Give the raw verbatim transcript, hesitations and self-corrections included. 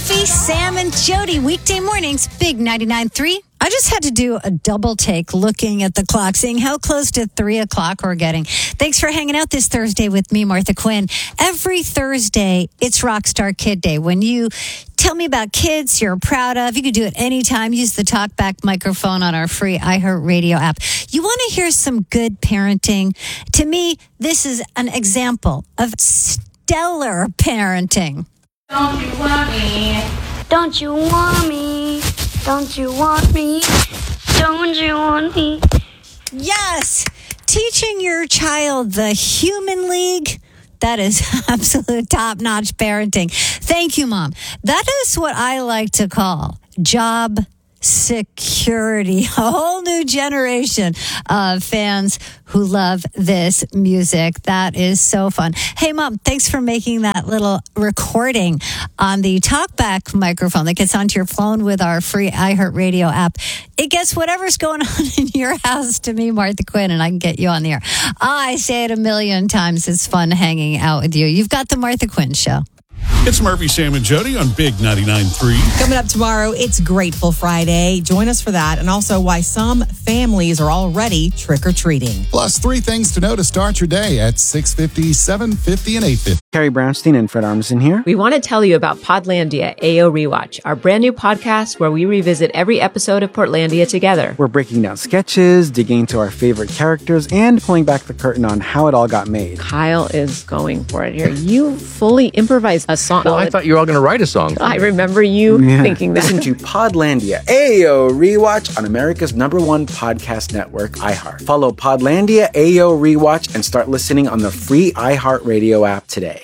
Murphy, Sam, and Jody, weekday mornings, Big ninety-nine point three. I just had to do a double take looking at the clock, seeing how close to three o'clock we're getting. Thanks for hanging out this Thursday with me, Martha Quinn. Every Thursday, it's Rockstar Kid Day. When you tell me about kids you're proud of, you can do it anytime. Use the TalkBack microphone on our free iHeartRadio app. You want to hear some good parenting? To me, this is an example of stellar parenting. Don't you want me? Don't you want me? Don't you want me? Don't you want me? Yes! Teaching your child the human league, that is absolute top-notch parenting. Thank you, Mom. That is what I like to call job security. A whole new generation of fans who love this music. That is so fun. Hey, Mom, thanks for making that little recording on the TalkBack microphone that gets onto your phone with our free iHeartRadio app. It gets whatever's going on in your house to me, Martha Quinn, and I can get you on the air. I say it a million times. It's fun hanging out with you. You've got the Martha Quinn Show. It's Murphy, Sam, and Jody on Big ninety-nine point three. Coming up tomorrow, it's Grateful Friday. Join us for that, and also why some families are already trick-or-treating. Plus, three things to know to start your day at six fifty, seven fifty, and eight fifty. Carrie Brownstein and Fred Armisen here. We want to tell you about Podlandia A O Rewatch, our brand new podcast where we revisit every episode of Portlandia together. We're breaking down sketches, digging into our favorite characters, and pulling back the curtain on how it all got made. Kyle is going for it here. You fully improvised a song. Well, I thought you were all going to write a song. I remember you Yeah. thinking that. Listen to Podlandia A O Rewatch on America's number one podcast network, iHeart. Follow Podlandia A O Rewatch and start listening on the free iHeartRadio app today.